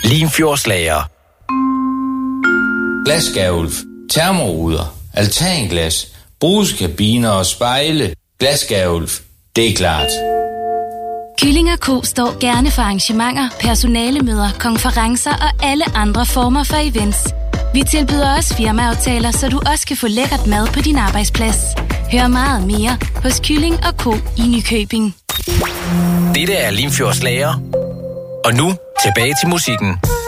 Limfjordslager. Glasgavl, termoruder, altanglas, brugskabiner og spejle. Glasgavl, det er klart. Kylling & Co. står gerne for arrangementer, personalemøder, konferencer og alle andre former for events. Vi tilbyder også firmaaftaler, så du også kan få lækkert mad på din arbejdsplads. Hør meget mere hos Kylling & Co. i Nykøbing. Dette er Limfjordslager. Og nu tilbage til musikken.